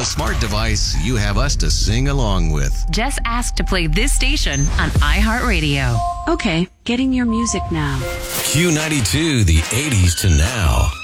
smart device, you have us to sing along with. Just ask to play this station on iHeartRadio. Okay, getting your music now. Q92, the 80s to now.